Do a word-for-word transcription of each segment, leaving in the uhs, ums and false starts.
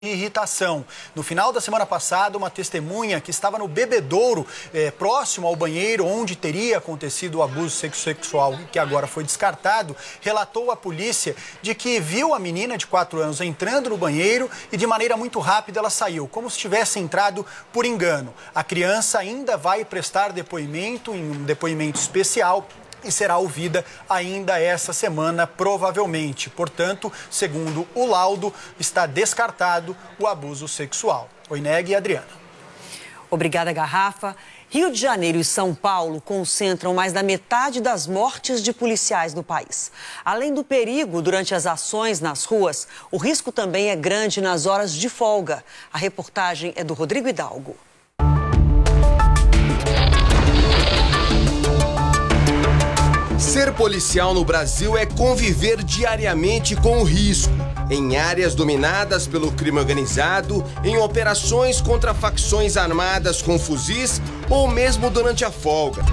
Irritação. No final da semana passada, uma testemunha que estava no bebedouro, eh, próximo ao banheiro onde teria acontecido o abuso sexual, que agora foi descartado, relatou à polícia de que viu a menina de quatro anos entrando no banheiro e de maneira muito rápida ela saiu, como se tivesse entrado por engano. A criança ainda vai prestar depoimento, em um depoimento especial, e será ouvida ainda essa semana, provavelmente. Portanto, segundo o laudo, está descartado o abuso sexual. Oineg e Adriana. Obrigada, Garrafa. Rio de Janeiro e São Paulo concentram mais da metade das mortes de policiais no país. Além do perigo durante as ações nas ruas, o risco também é grande nas horas de folga. A reportagem é do Rodrigo Hidalgo. Ser policial no Brasil é conviver diariamente com o risco, em áreas dominadas pelo crime organizado, em operações contra facções armadas com fuzis ou mesmo durante a folga.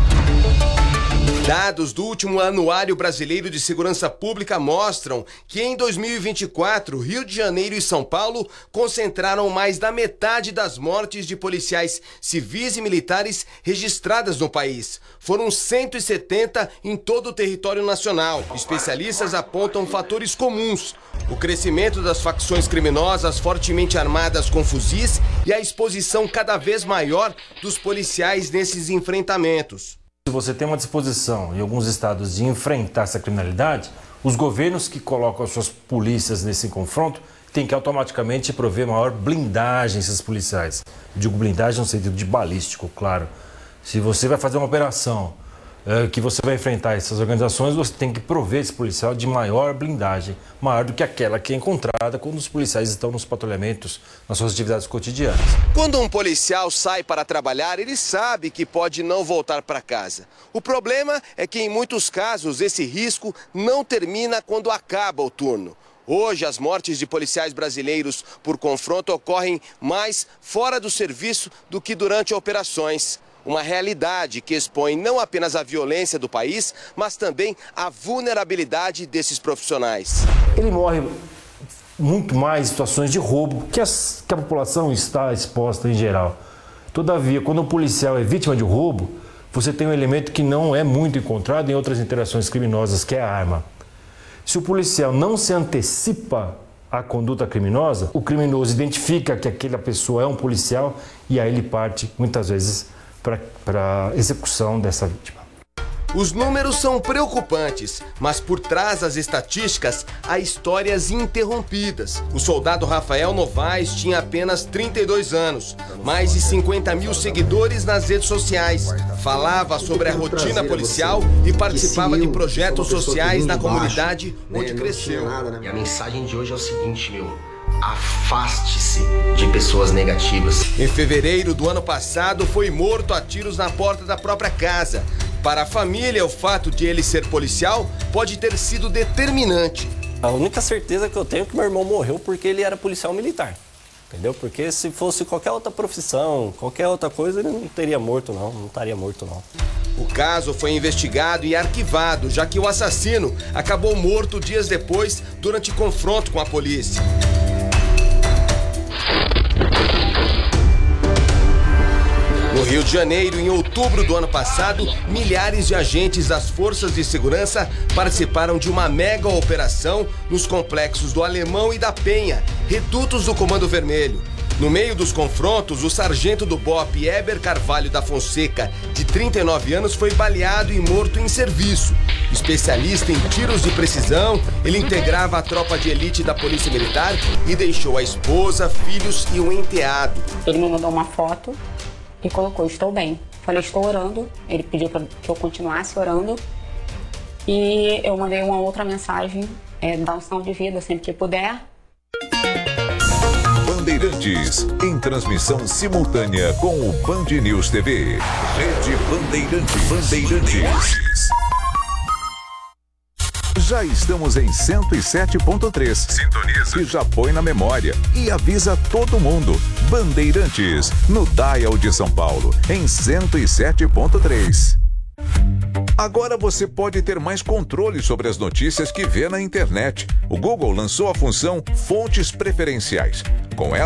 Dados do último Anuário Brasileiro de Segurança Pública mostram que em dois mil e vinte e quatro, Rio de Janeiro e São Paulo concentraram mais da metade das mortes de policiais civis e militares registradas no país. Foram cento e setenta em todo o território nacional. Especialistas apontam fatores comuns: o crescimento das facções criminosas fortemente armadas com fuzis e a exposição cada vez maior dos policiais nesses enfrentamentos. Se você tem uma disposição em alguns estados de enfrentar essa criminalidade, os governos que colocam as suas polícias nesse confronto têm que automaticamente prover maior blindagem a esses policiais. Eu digo blindagem no sentido de balístico, claro. Se você vai fazer uma operação é, que você vai enfrentar essas organizações, você tem que prover esse policial de maior blindagem, maior do que aquela que é encontrada quando os policiais estão nos patrulhamentos, nas suas atividades cotidianas. Quando um policial sai para trabalhar, ele sabe que pode não voltar para casa. O problema é que, em muitos casos, esse risco não termina quando acaba o turno. Hoje, as mortes de policiais brasileiros por confronto ocorrem mais fora do serviço do que durante operações. Uma realidade que expõe não apenas a violência do país, mas também a vulnerabilidade desses profissionais. Ele morre muito mais em situações de roubo, que, as, que a população está exposta em geral. Todavia, quando um policial é vítima de roubo, você tem um elemento que não é muito encontrado em outras interações criminosas, que é a arma. Se o policial não se antecipa à conduta criminosa, o criminoso identifica que aquela pessoa é um policial e aí ele parte, muitas vezes, para a execução dessa vítima. Os números são preocupantes, mas por trás das estatísticas há histórias interrompidas. O soldado Rafael Novaes tinha apenas trinta e dois anos, mais de cinquenta mil seguidores nas redes sociais. Falava sobre a rotina policial e participava de projetos sociais na comunidade onde cresceu. E a mensagem de hoje é o seguinte, meu: afaste-se de pessoas negativas. Em fevereiro do ano passado, foi morto a tiros na porta da própria casa. Para a família, o fato de ele ser policial pode ter sido determinante. A única certeza que eu tenho é que meu irmão morreu porque ele era policial militar. Entendeu? Porque se fosse qualquer outra profissão, qualquer outra coisa, ele não teria morto não, não estaria morto não. O caso foi investigado e arquivado, já que o assassino acabou morto dias depois durante confronto com a polícia. No Rio de Janeiro, em outubro do ano passado, milhares de agentes das forças de segurança participaram de uma mega operação nos complexos do Alemão e da Penha, redutos do Comando Vermelho. No meio dos confrontos, o sargento do B O P, Heber Carvalho da Fonseca, de trinta e nove anos, foi baleado e morto em serviço. Especialista em tiros de precisão, ele integrava a tropa de elite da Polícia Militar e deixou a esposa, filhos e um enteado. Ele me mandou uma foto e colocou: estou bem. Falei: estou orando. Ele pediu para que eu continuasse orando. E eu mandei uma outra mensagem: é, dá um sinal de vida sempre que puder. Bandeirantes, em transmissão simultânea com o Band News T V. Rede Bandeirantes. Bandeirantes. Já estamos em cento e sete ponto três. Sintoniza. E já põe na memória. E avisa todo mundo. Bandeirantes, no Dial de São Paulo, em cento e sete ponto três. Agora você pode ter mais controle sobre as notícias que vê na internet. O Google lançou a função Fontes Preferenciais. Com ela